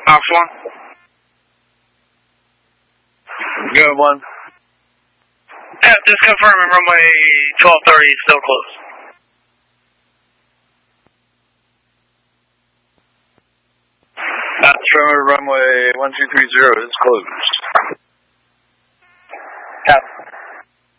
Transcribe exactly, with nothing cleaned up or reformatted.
Ops one. Good one. Yeah, just confirming runway twelve thirty is still closed. That's runway one two three zero is closed. Cap.